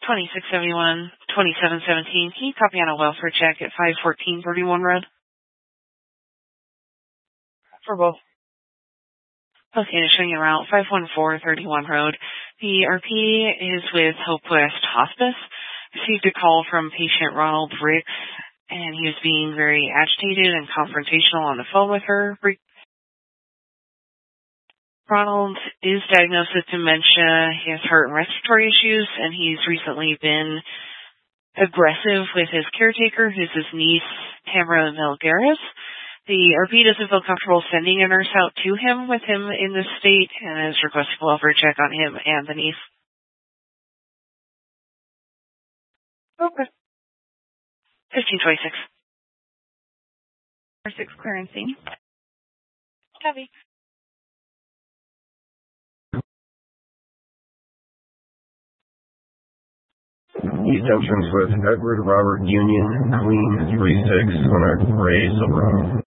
2671, 2717. Can you copy on a welfare check at 51431 Road? For both. Okay, to showing you around 51431 Road. The RP is with Hope West Hospice. Received a call from patient Ronald Ricks, and he was being very agitated and confrontational on the phone with her. Ronald is diagnosed with dementia. He has heart and respiratory issues, and he's recently been aggressive with his caretaker, who's his niece, Tamara Melgares. The RP doesn't feel comfortable sending a nurse out to him with him in this state, and has requested a welfare check on him and the niece. Okay. 1526. 6 clearance scene. Copy. These junctions with Edward Robert Union, Queen 36 on our Rays of Rome.